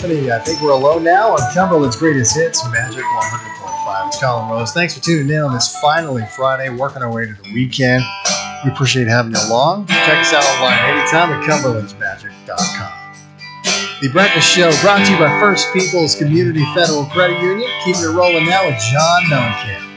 Tiffany. I think we're alone now on Cumberland's Greatest Hits, Magic 100.5. It's Colin Rose. Thanks for tuning in on this finally Friday, working our way to the weekend. We appreciate having you along. Check us out online anytime at cumberlandsmagic.com. The Breakfast Show brought to you by First People's Community Federal Credit Union. Keeping it rolling now with John Mellencamp.